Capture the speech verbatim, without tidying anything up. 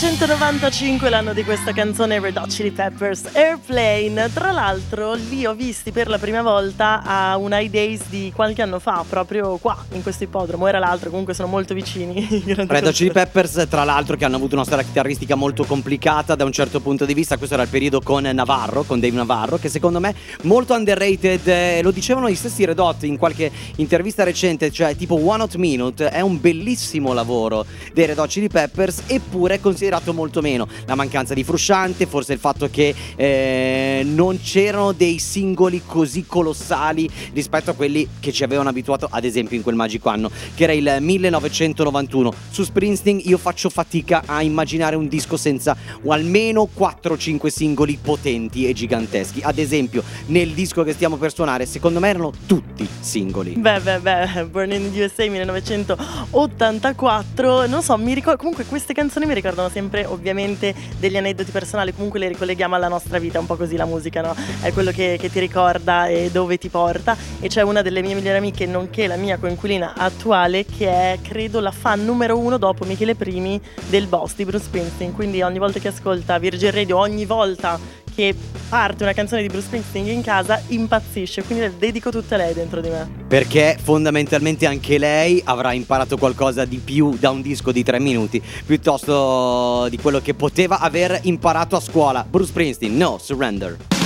millenovecentonovantacinque, l'anno di questa canzone, Red Hot Chili Peppers, Airplane. Tra l'altro li ho visti per la prima volta a un I Days di qualche anno fa, proprio qua, in questo ippodromo. Era l'altro, comunque sono molto vicini. Red Hot Chili Peppers, tra l'altro, che hanno avuto una storia chitarristica molto complicata da un certo punto di vista. Questo era il periodo con Navarro, con Dave Navarro, che secondo me molto underrated. eh, Lo dicevano gli stessi Red Hot in qualche intervista recente, cioè tipo One Hot Minute è un bellissimo lavoro dei Red Hot Chili Peppers, eppure è considerato molto meno. La mancanza di Frusciante, forse il fatto che eh, non c'erano dei singoli così colossali rispetto a quelli che ci avevano abituato, ad esempio in quel magico anno che era il millenovecentonovantuno. Su Springsteen io faccio fatica a immaginare un disco senza o almeno quattro cinque singoli potenti e giganteschi. Ad esempio nel disco che stiamo per suonare, secondo me erano tutti singoli. Beh beh beh, Born in the U S A millenovecentottantaquattro. Non so, mi ricordo, comunque queste canzoni mi ricordano sempre ovviamente degli aneddoti personali. Comunque le ricolleghiamo alla nostra vita, un po' così la musica, no? È quello che, che ti ricorda e dove ti porta. E c'è una delle mie migliori amiche, nonché la mia coinquilina attuale, che è credo la fan numero uno dopo Michele Primi del Boss di Bruce Springsteen. Quindi ogni volta che ascolta Virgin Radio, ogni volta che parte una canzone di Bruce Springsteen in casa impazzisce, quindi le dedico tutte a lei dentro di me. Perché fondamentalmente anche lei avrà imparato qualcosa di più da un disco di tre minuti piuttosto di quello che poteva aver imparato a scuola. Bruce Springsteen, No Surrender.